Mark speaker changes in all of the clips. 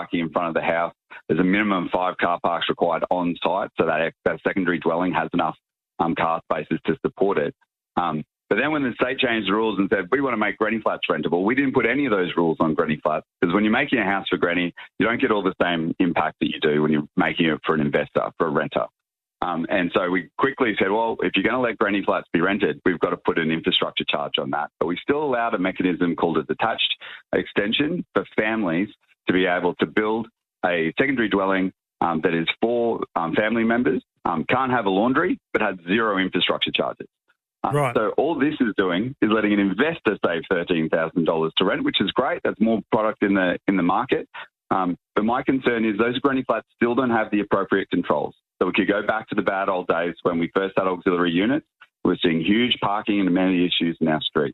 Speaker 1: parking in front of the house. There's a minimum of 5 car parks required on site, so that secondary dwelling has enough car spaces to support it. But then when the state changed the rules and said, we want to make granny flats rentable, we didn't put any of those rules on granny flats, because when you're making a house for granny, you don't get all the same impact that you do when you're making it for an investor, for a renter. And so we quickly said, well, if you're going to let granny flats be rented, we've got to put an infrastructure charge on that. But we still allowed a mechanism called a detached extension for families to be able to build a secondary dwelling that is for family members, can't have a laundry, but has zero infrastructure charges.
Speaker 2: Right.
Speaker 1: So all this is doing is letting an investor save $13,000 to rent, which is great. That's more product in the market. But my concern is those granny flats still don't have the appropriate controls. So we could go back to the bad old days when we first had auxiliary units. We're seeing huge parking and amenity issues in our street.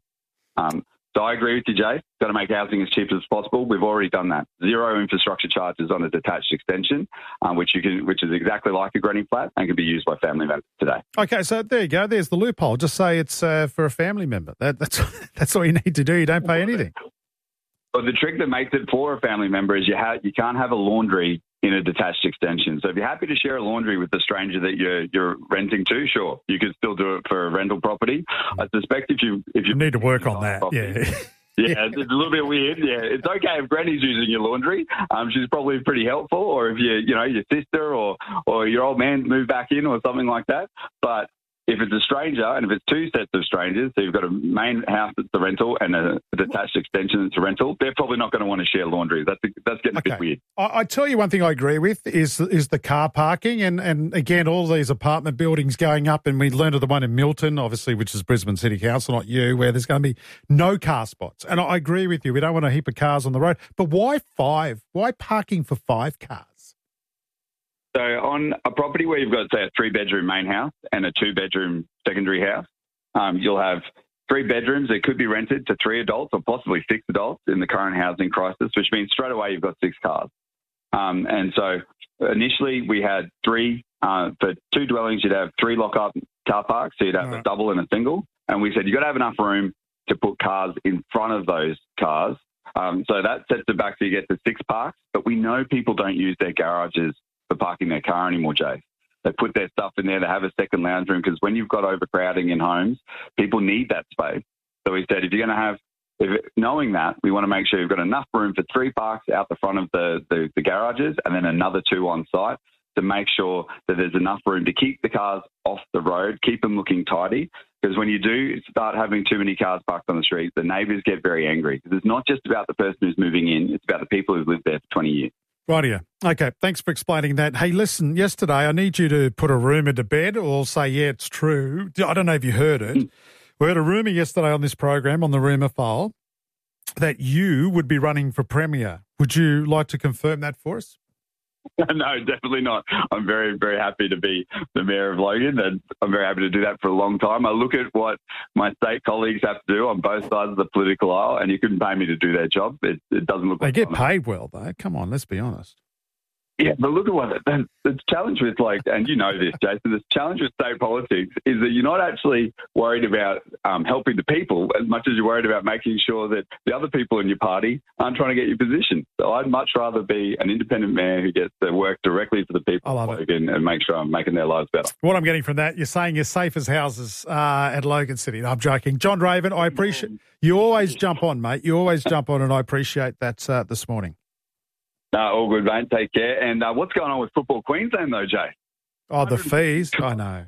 Speaker 1: So I agree with you, Jay. Got to make housing as cheap as possible. We've already done that. Zero infrastructure charges on a detached extension, which is exactly like a granny flat and can be used by family members today.
Speaker 2: Okay, so there you go. There's the loophole. Just say it's for a family member. That's all you need to do. You don't pay anything.
Speaker 1: But the trick that makes it for a family member is you can't have a laundry in a detached extension. So if you're happy to share a laundry with the stranger that you're renting to, sure, you could still do it for a rental property. I suspect if you
Speaker 2: need to work on that,
Speaker 1: property, yeah, it's a little bit weird. Yeah, it's okay if Granny's using your laundry. She's probably pretty helpful, or if your sister or your old man moved back in or something like that. But if it's a stranger, and if it's 2 sets of strangers, so you've got a main house that's the rental and a detached extension that's a rental, they're probably not going to want to share laundry. That's getting a bit weird.
Speaker 2: I tell you one thing I agree with is the car parking, and again, all these apartment buildings going up, and we learned of the one in Milton, obviously, which is Brisbane City Council, not you, where there's going to be no car spots. And I agree with you. We don't want a heap of cars on the road. But why 5? Why parking for 5 cars?
Speaker 1: So on a property where you've got, say, a 3-bedroom main house and a 2-bedroom secondary house, you'll have 3 bedrooms that could be rented to 3 adults or possibly 6 adults in the current housing crisis, which means straight away you've got 6 cars. And so initially we had 3, for 2 dwellings, you'd have 3 lock-up car parks, so you'd have a double and a single. And we said you've got to have enough room to put cars in front of those cars. So that sets it back so you get to 6 parks. But we know people don't use their garages for parking their car anymore, Jay. They put their stuff in there. They have a second lounge room because when you've got overcrowding in homes, people need that space. So we said, knowing that, we want to make sure you've got enough room for 3 parks out the front of the garages and then another 2 on site to make sure that there's enough room to keep the cars off the road, keep them looking tidy. Because when you do start having too many cars parked on the street, the neighbours get very angry. Because it's not just about the person who's moving in, it's about the people who've lived there for 20 years.
Speaker 2: Rightio. Okay, thanks for explaining that. Hey, listen, yesterday I need you to put a rumour to bed or say, yeah, it's true. I don't know if you heard it. We heard a rumour yesterday on this program, on the rumour file, that you would be running for Premier. Would you like to confirm that for us?
Speaker 1: No, definitely not. I'm very, very happy to be the Mayor of Logan, and I'm very happy to do that for a long time. I look at what my state colleagues have to do on both sides of the political aisle, and you couldn't pay me to do their job. It doesn't look like
Speaker 2: they get paid well, though. Come on, let's be honest.
Speaker 1: Yeah, but look at the challenge with, and you know this, Jason, the challenge with state politics is that you're not actually worried about helping the people as much as you're worried about making sure that the other people in your party aren't trying to get your position. So I'd much rather be an independent mayor who gets to work directly for the people of Logan and make sure I'm making their lives better.
Speaker 2: What I'm getting from that, you're saying you're safe as houses at Logan City. No, I'm joking. John Raven, I appreciate you always jump on, mate. You always jump on, and I appreciate that this morning.
Speaker 1: All good, mate. Take care. And what's going on with Football Queensland, though, Jay?
Speaker 2: Oh, the fees. I know.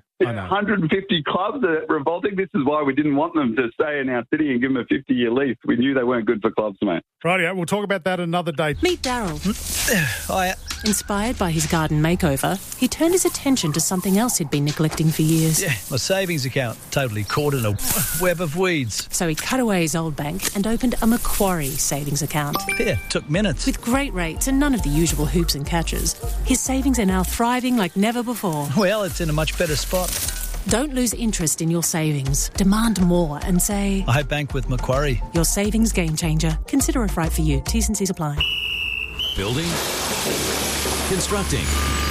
Speaker 1: 150 clubs are revolting. This is why we didn't want them to stay in our city and give them a 50-year lease. We knew they weren't good for clubs, mate.
Speaker 2: Rightio. We'll talk about that another day.
Speaker 3: Meet Daryl.
Speaker 4: Hiya.
Speaker 3: Inspired by his garden makeover, he turned his attention to something else he'd been neglecting for years.
Speaker 4: Yeah, my savings account, totally caught in a web of weeds.
Speaker 3: So he cut away his old bank and opened a Macquarie savings account.
Speaker 4: Yeah, took minutes.
Speaker 3: With great rates and none of the usual hoops and catches, his savings are now thriving like never before.
Speaker 4: Well, it's in a much better spot.
Speaker 3: Don't lose interest in your savings. Demand more and say,
Speaker 4: I bank with Macquarie.
Speaker 3: Your savings game changer. Consider if right for you. T's and C's apply.
Speaker 5: Building, constructing,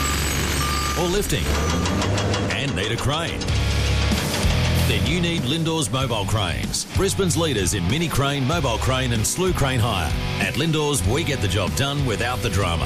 Speaker 5: or lifting, and need a crane? Then you need Lindor's Mobile Cranes, Brisbane's leaders in mini crane, mobile crane and slew crane hire. At Lindor's, we get the job done without the drama.